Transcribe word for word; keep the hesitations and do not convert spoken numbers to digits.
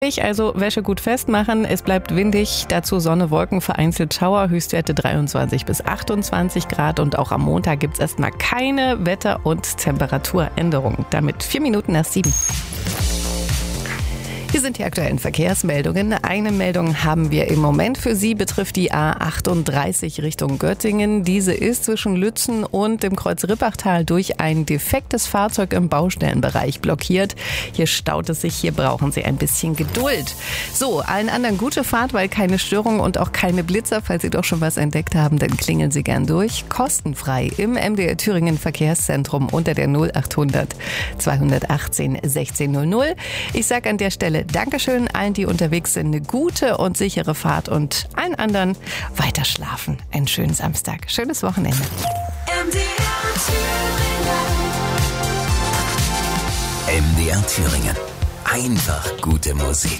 Ich also Wäsche gut festmachen. Es bleibt windig, dazu Sonne, Wolken, vereinzelt Schauer, Höchstwerte dreiundzwanzig bis achtundzwanzig Grad und auch am Montag gibt es erstmal keine Wetter- und Temperaturänderung. Damit vier Minuten nach sieben. Hier sind die aktuellen Verkehrsmeldungen. Eine Meldung haben wir im Moment für Sie, betrifft die A achtunddreißig Richtung Göttingen. Diese ist zwischen Lützen und dem Kreuz Rippachtal durch ein defektes Fahrzeug im Baustellenbereich blockiert. Hier staut es sich, hier brauchen Sie ein bisschen Geduld. So, allen anderen gute Fahrt, weil keine Störung und auch keine Blitzer. Falls Sie doch schon was entdeckt haben, dann klingeln Sie gern durch. Kostenfrei im M D R Thüringen Verkehrszentrum unter der null achthundert zweihundertachtzehn sechzehn null null. Ich sage an der Stelle Dankeschön allen, die unterwegs sind. Eine gute und sichere Fahrt und allen anderen weiter schlafen. Einen schönen Samstag. Schönes Wochenende. M D R Thüringen. M D R Thüringen. Einfach gute Musik.